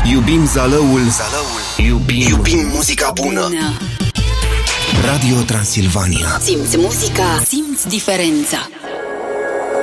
Iubim zalăul. Iubim muzica bună. Radio Transilvania. Simți muzica, simți diferența.